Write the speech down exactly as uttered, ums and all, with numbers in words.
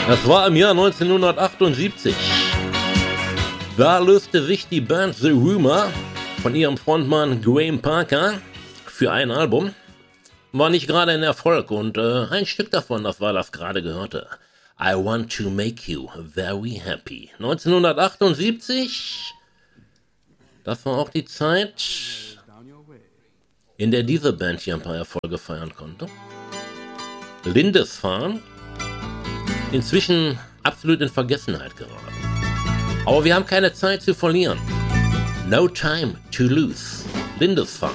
Das war im Jahr neunzehnhundertachtundsiebzig. Da löste sich die Band The Rumour von ihrem Frontmann Graham Parker für ein Album. War nicht gerade ein Erfolg und äh, ein Stück davon, das war das gerade gehörte. I Want to Make You Very Happy. neunzehnhundertachtundsiebzig, das war auch die Zeit, in der diese Band hier ein paar Erfolge feiern konnte. Lindisfarne, inzwischen absolut in Vergessenheit geraten. Aber wir haben keine Zeit zu verlieren. No Time to Lose. Lindisfarne.